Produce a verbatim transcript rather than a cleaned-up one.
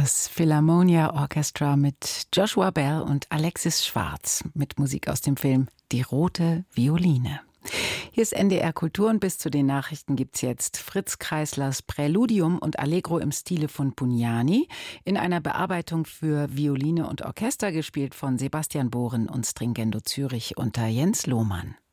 Das Philharmonia Orchestra mit Joshua Bell und Alexis Schwarz mit Musik aus dem Film Die rote Violine. Hier ist N D R Kultur und bis zu den Nachrichten gibt's jetzt Fritz Kreislers Präludium und Allegro im Stile von Pugnani in einer Bearbeitung für Violine und Orchester, gespielt von Sebastian Bohren und Stringendo Zürich unter Jens Lohmann.